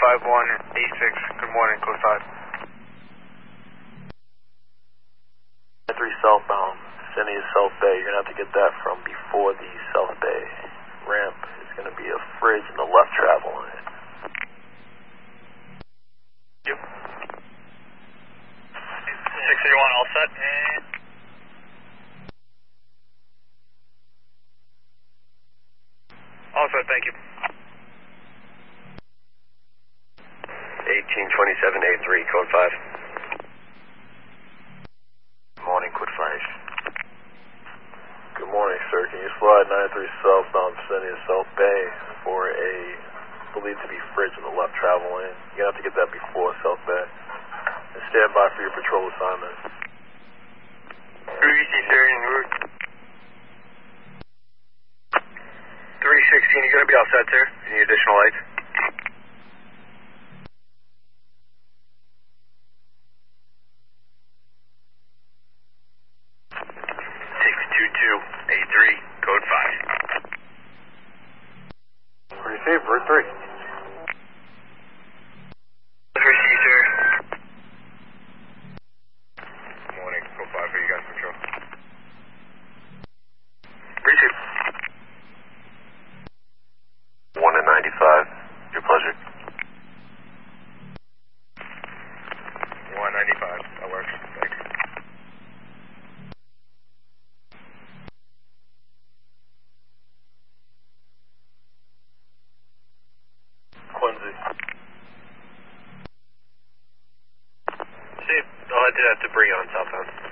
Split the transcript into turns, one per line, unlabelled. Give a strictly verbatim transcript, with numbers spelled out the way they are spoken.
five one eight six, good morning, code five.
three southbound, Phineas South Bay. You're going to have to get that from before the South Bay ramp. It's going to be a fridge in the left travel lane.
Yep. six three one, all set. And all set, thank you.
eighteen twenty-seven A three, code five. Good morning, code five. Good morning, sir. Can you slide nine three southbound Phineas South Bay for a believed to be fridge in the left travel lane? You're going to have to get that before South Bay. And stand by for your patrol assignment.
three sixteen, sir, in route. three sixteen, you're going to be all set, sir. Any additional lights? six two two A three, code five.
Receive, route three.
Receive, sir. Good morning, code five for you guys, patrol. Receive.
one and ninety-five, your pleasure.
one ninety-five, that works, thanks.
Quincy.
See, I'll head to that debris on southbound.